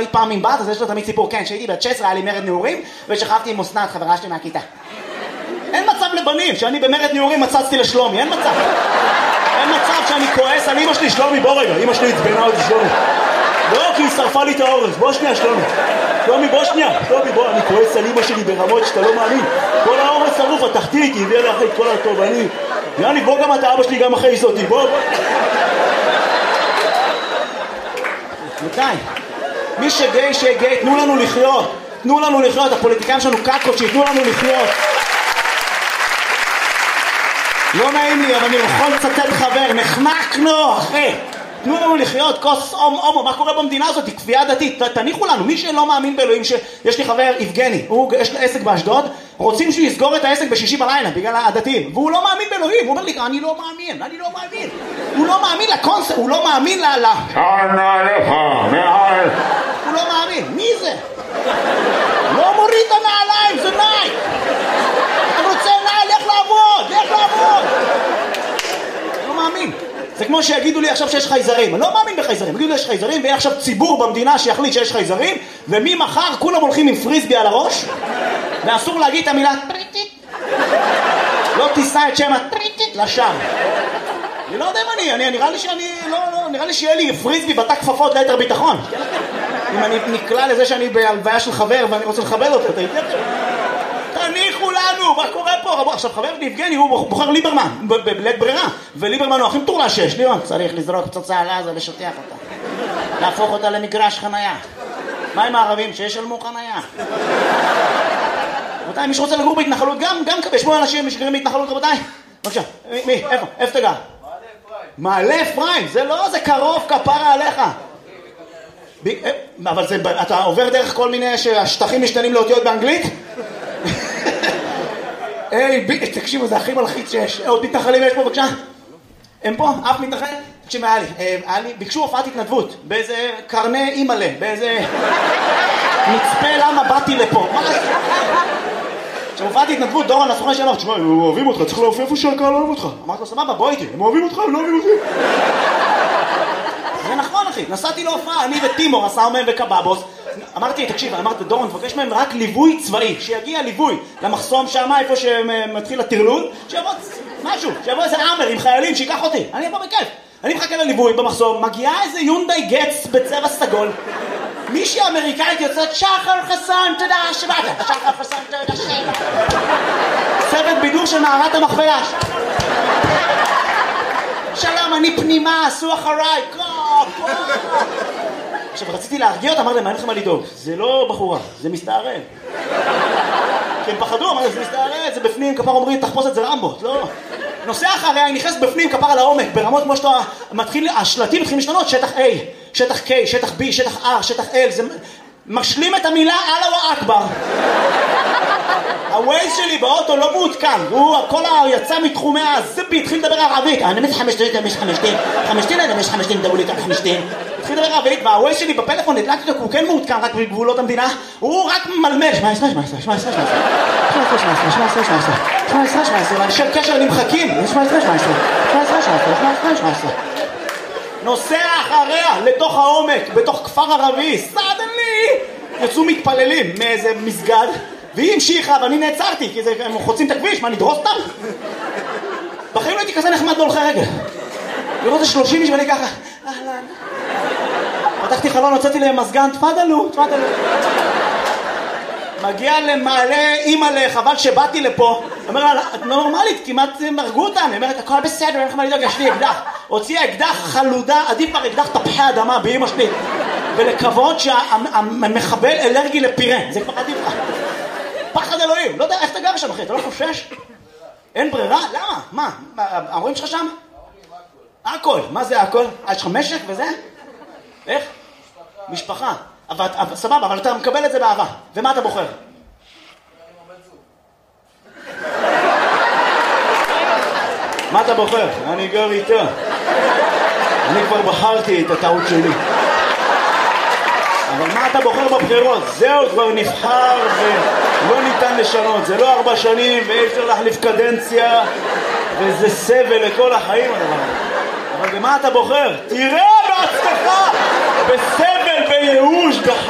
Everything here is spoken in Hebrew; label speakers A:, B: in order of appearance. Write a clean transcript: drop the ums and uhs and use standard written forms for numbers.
A: היית פעם עם בת, אז יש לו תמיד סיפור, כן, שהייתי בת 16, היה לי מרד נעורים, ושכבתי עם אסנת, חברה שלי מהכיתה. אין מצב לבנים, שאני במרד נעורים מצצתי לשלומי, אין מצב. אין מצב שאני כועס על אמא שלי, שלומי, בוא רגע, אמא שלי התבנה אותי, שלומי. לא, כי היא שרפה לי את האורז, בוא שנייה, שלומי. שלומי, בוא שנייה. שלומי, בוא, אני כועס על אמא שלי ברמות שאתה לא מאמין. כל האורז שרוף, התחתית, היא הביאה לאחרי את כל הטוב, אני... יאני, בוא גם אתה, אבא שלי גם אחרי איסותי, בוא. מתי? מי שגיי, שגיי, תנו לנו לחיות. תנו לנו לחיות, הפוליטיקאים שלנו קקות, שיתנו לנו לחיות. לא נעים לי, אבל אני יכול לצטט חבר, נחנקנו, אחי. תנו לנו לחיות, כוס הומו, מה קורה במדינה הזאת? היא כפייה דתית, תניחו לנו, מי שלא מאמין באלוהים, יש לי חבר, יבגני, יש לו עסק באשדוד, רוצים שהוא יסגור את העסק בשישי בלילה, בגלל הדתיים, והוא לא מאמין באלוהים, הוא אומר לי, אני לא מאמין. הוא לא מאמין לקונספט, הוא לא מאמין הוא לא מאמין, מי זה? לא מוריד את הנעליים, זה נייק. אני רוצה נעל, לך לעבוד. לא מאמין. זה כמו שיגידו לי עכשיו שיש חייזרים. אני לא מאמין בחייזרים. יגידו לי יש חייזרים, ויהיה עכשיו ציבור במדינה שיחליט שיש חייזרים, וממחר כולם הולכים עם פריסבי על הראש, ואסור להגיד את המילה טריטית. לא תישא את שם הטריטית לשם. אני לא יודע אם נראה לי שיהיה לי פריסבי בתא כפפות ליתר ביטחון. אם אני נקלע לזה שאני בהלוויה של חבר ואני רוצה לכבד אותו, תניחו לנו, מה קורה פה? עכשיו חבר יבגני הוא בוחר ליברמן בלית ברירה, וליברמן הוא הכי מטורלל שיש. ליברמן צריך לזרוק פצצה על עזה ולשטח אותה, להפוך אותה למגרש חנייה. מה עם הערבים שישלמו חנייה? רבותיי, מי שרוצה לגור בהתנחלות, גם יש פה אנשים שגרים בהתנחלות, רבותיי. בבקשה, מי? איפה תגע? מעלה אפרים, זה לא, זה קרוב, כפרה עליך. אבל אתה עובר דרך כל מיני שהשטחים משתנים לאותיות באנגלית? תקשיבו, זה הכי מלחיץ שיש. עוד מתנחלים יש פה, בבקשה? הם פה? אף מתנחל? תקשיב, היה לי, ביקשו הופעת התנדבות באיזה קרני אימאלה, באיזה מצפה למה באתי לפה. כשהופעת התנדבות, דורון הסוכן שאמר, תשמע, הם אוהבים אותך, צריך להופיע איפה שהקהל אוהב אותך. אמרתי לו, סבבה, בוא איתי, הם אוהבים אותך, הם לא אוהבים אותי. זה נכון, אחי, נסעתי להופעה, אני וטימור, עשה מהם וקבבוס. אמרתי, תקשיב, אמרתי, דורון, תבקש מהם רק ליווי צבאי, שיגיע ליווי למחסום שם, איפה שמתחיל הטרלול, שיבוא משהו, שיבוא איזה עמר עם חיילים, שיקח אותי, אני אבוא בכיף. אני מחכה לליווי במחסום, מגיעה איזה יונדאי גץ בצבע סגול, מישהי אמריקאית יוצאת, שחר חסון, תודה שבאת, שחר חסון, תודה שבאת. צוות בידור של מערת המכפלה. שלום, אני פנימה, עשו אחריי, עכשיו רציתי להרגיע אותה, אמרתי להם, אין לכם מה לדאוג, זה לא בחורה, זה מסתערב. כי הם פחדו, אמרתי, זה מסתערב, זה בפנים, כפר אומרים, תחפוש את זה רמבות, לא. נוסע אחריה, היא נכנסת בפנים, כפר על העומק, ברמות כמו שאתה מתחיל, השלטים מתחילים להשתנות, שטח A, שטח K, שטח B, שטח R, שטח L, זה משלים את המילה אללה אכבר. הווייז שלי באוטו לא מעודכן, הוא הכל יצא מתחומי הזבי, התחיל לדבר ערבית, אני מתחמשתין, דברו לי כאן חמשתין. התחיל לדבר ערבית, והווייז שלי בפלאפון נדלקתי אותו, הוא כן מעודכן רק בגבולות המדינה, הוא רק מלמל, 18, של קשר נמחקים, 18, נוסע אחריה לתוך העומק, בתוך כפר ערבי, סדנלי, יצאו מתפללים מאיזה מסגד, והיא המשיכה ואני נעצרתי, כי הם חוצים את הכביש, מה, נדרוס אותם? בחיים לא הייתי כזה נחמד בהולכי רגל. לראות את 30 איש ואני ככה, אהלן. פתחתי חלון, הוצאתי להם מזגן, תפדלו. מגיע למעלה אימא'לה, חבל שבאתי לפה. אומר לה, את לא נורמלית, כמעט הרגו אותם. היא אומרת, הכל בסדר, אין לך מה לדאוג, יש לי אקדח. הוציאה אקדח חלודה, עדיף כבר אקדח תפוחי אדמה באמא שלי. ולקוות שהמחבל אלרגי לפירן, זה כבר עדיף לך. פחד אלוהים, לא יודע איך אתה גר שם אחי, אתה לא חושש? אין ברירה? למה? מה? ההורים שלך שם? הכל. מה זה הכל? יש לך משק וזה? איך? משפחה. סבבה, אבל אתה מקבל את זה באהבה. ומה אתה בוחר? מה אתה בוחר? אני גר איתה. אני כבר בחרתי את הטעות שלי. אבל מה אתה בוחר בבחירות? זהו, כבר נבחר ולא ניתן לשנות. זה לא 4 שנים ואי אפשר להחליף קדנציה וזה סבל לכל החיים הדבר. אבל במה אתה בוחר? תראה בעצמך בסבל, בייאוש,